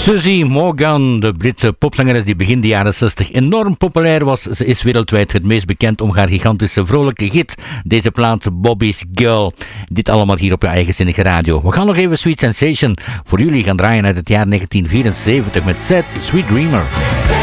Suzy Morgan, de Britse popzangeres die begin de jaren 60 enorm populair was. Ze is wereldwijd het meest bekend om haar gigantische vrolijke hit. Deze plaat Bobby's Girl. Dit allemaal hier op je eigenzinnige radio. We gaan nog even Sweet Sensation voor jullie gaan draaien uit het jaar 1974 met Sad Sweet Dreamer.